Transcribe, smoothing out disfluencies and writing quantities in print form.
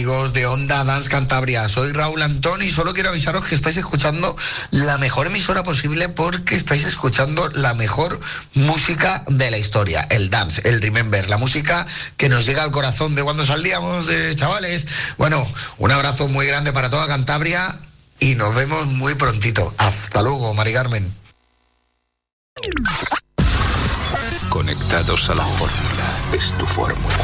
Amigos de Onda Dance Cantabria, soy Raúl Antón y solo quiero avisaros que estáis escuchando la mejor emisora posible porque estáis escuchando la mejor música de la historia, el dance, el remember, la música que nos llega al corazón de cuando salíamos de chavales. Bueno, un abrazo muy grande para toda Cantabria y nos vemos muy prontito. Hasta luego, Mari Carmen. Conectados a la fórmula, es tu fórmula.